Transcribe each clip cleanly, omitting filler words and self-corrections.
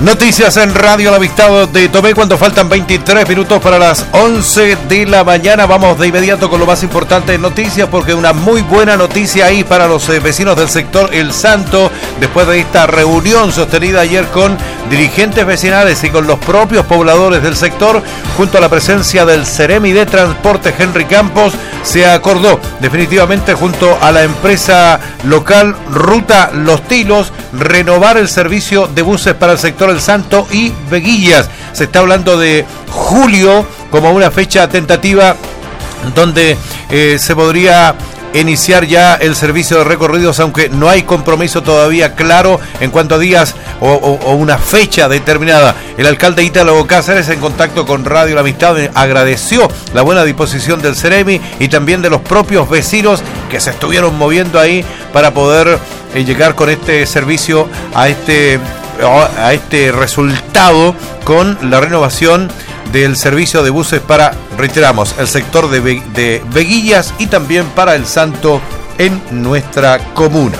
Noticias en Radio La Amistad de Tomé cuando faltan 23 minutos para las 11 de la mañana. Vamos de inmediato con lo más importante de noticias, porque una muy buena noticia ahí para los vecinos del sector El Santo, después de esta reunión sostenida ayer con dirigentes vecinales y con los propios pobladores del sector, junto a la presencia del Ceremi de Transporte Henry Campos, se acordó definitivamente junto a la empresa local Ruta Los Tilos renovar el servicio de buses para el sector El Santo y Veguillas. Se está hablando de julio como una fecha tentativa donde se podría iniciar ya el servicio de recorridos, aunque no hay compromiso todavía claro en cuanto a días o una fecha determinada. El alcalde Ítalo Cáceres, en contacto con Radio La Amistad, agradeció la buena disposición del Ceremi y también de los propios vecinos que se estuvieron moviendo ahí para poder llegar con este servicio a este resultado, con la renovación del servicio de buses para, reiteramos, el sector de Veguillas y también para El Santo en nuestra comuna.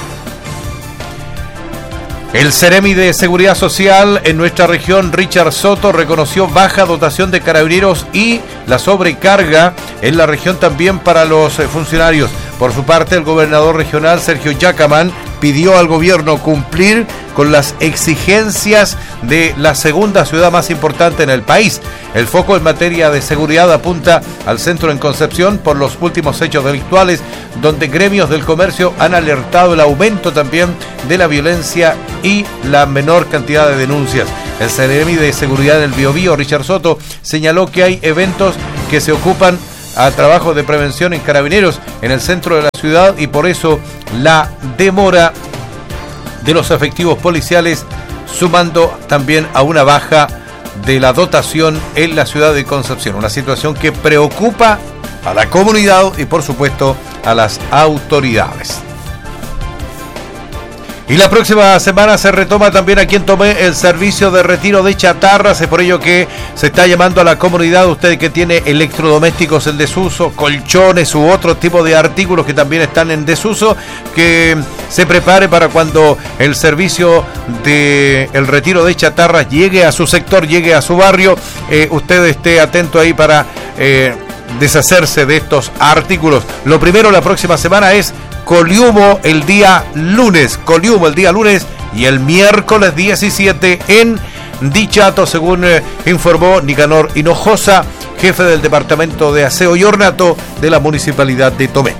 El Ceremi de Seguridad Social en nuestra región, Richard Soto, reconoció baja dotación de carabineros y la sobrecarga en la región también para los funcionarios. Por su parte, el gobernador regional, Sergio Yacamán, pidió al gobierno cumplir con las exigencias de la segunda ciudad más importante en el país. El foco en materia de seguridad apunta al centro en Concepción por los últimos hechos delictuales, donde gremios del comercio han alertado el aumento también de la violencia y la menor cantidad de denuncias. El Ceremi de Seguridad del Biobío, Richard Soto, señaló que hay eventos que se ocupan a trabajo de prevención en carabineros en el centro de la ciudad y por eso la demora de los efectivos policiales, sumando también a una baja de la dotación en la ciudad de Concepción. Una situación que preocupa a la comunidad y por supuesto a las autoridades. Y la próxima semana se retoma también aquí en Tomé el servicio de retiro de chatarras. Es por ello que se está llamando a la comunidad, usted que tiene electrodomésticos en desuso, colchones u otro tipo de artículos que también están en desuso, que se prepare para cuando el servicio de el retiro de chatarras llegue a su sector, llegue a su barrio, usted esté atento ahí para deshacerse de estos artículos. Lo primero la próxima semana es Coliumo el día lunes y el miércoles 17 en Dichato, según informó Nicanor Hinojosa, jefe del Departamento de Aseo y Ornato de la Municipalidad de Tomé.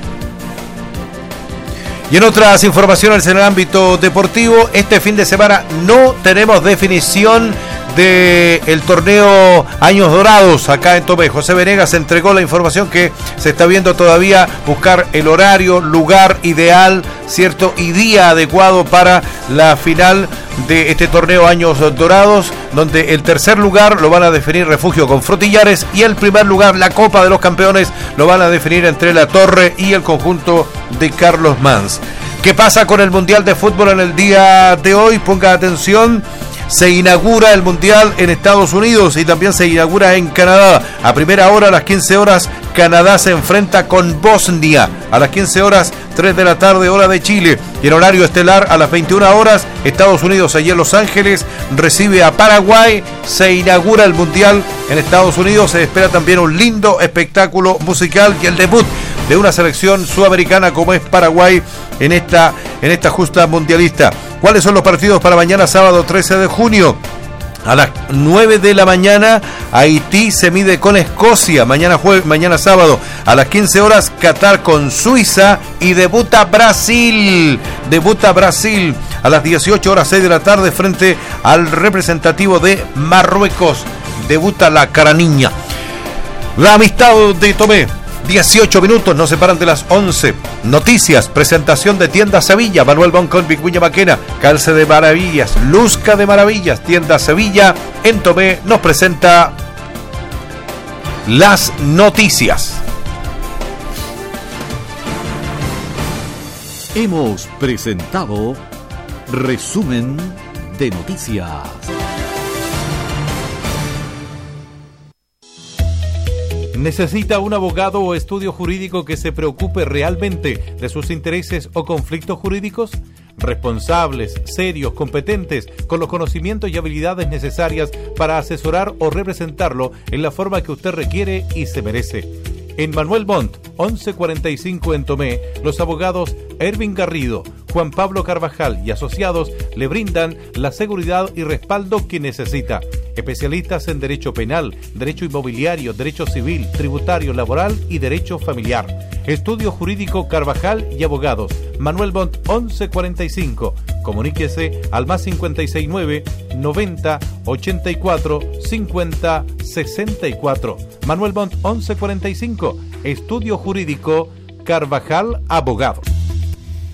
Y en otras informaciones en el ámbito deportivo, este fin de semana no tenemos definición del torneo Años Dorados acá en Tomé. José Venegas entregó la información que se está viendo todavía, buscar el horario, lugar ideal, cierto, y día adecuado para la final de este torneo Años Dorados, donde el tercer lugar lo van a definir Refugio con Frutillares y el primer lugar, la Copa de los Campeones, lo van a definir entre La Torre y el conjunto de Carlos Mans. ¿Qué pasa con el Mundial de Fútbol en el día de hoy? Ponga atención. Se inaugura el Mundial en Estados Unidos y también se inaugura en Canadá. A primera hora, a las 15 horas, Canadá se enfrenta con Bosnia. A las 15 horas, 3 de la tarde, hora de Chile. Y en horario estelar, a las 21 horas, Estados Unidos, allí en Los Ángeles, recibe a Paraguay. Se inaugura el Mundial en Estados Unidos. Se espera también un lindo espectáculo musical y el debut de una selección sudamericana como es Paraguay en esta justa mundialista. ¿Cuáles son los partidos para mañana sábado 13 de junio? A las 9 de la mañana, Haití se mide con Escocia. Mañana sábado, a las 15 horas, Qatar con Suiza y debuta Brasil. A las 18 horas 6 de la tarde, frente al representativo de Marruecos. Debuta la Caraniña. La Amistad de Tomé. 18 minutos nos separan de las 11. Noticias, presentación de Tienda Sevilla, Manuel Boncón, Vicuña Maquena, Calce de Maravillas, Luzca de Maravillas, Tienda Sevilla en Tomé nos presenta las noticias. Hemos presentado Resumen de Noticias. ¿Necesita un abogado o estudio jurídico que se preocupe realmente de sus intereses o conflictos jurídicos? responsables, serios, competentes, con los conocimientos y habilidades necesarias para asesorar o representarlo en la forma que usted requiere y se merece. En Manuel Montt, 1145 en Tomé, los abogados Ervin Garrido, Juan Pablo Carvajal y asociados le brindan la seguridad y respaldo que necesita. Especialistas en derecho penal, derecho inmobiliario, derecho civil, tributario, laboral y derecho familiar. Estudio Jurídico Carvajal y Abogados. Manuel Montt 1145. Comuníquese al más 569 90 84 50 64. Manuel Montt 1145. Estudio Jurídico Carvajal Abogados.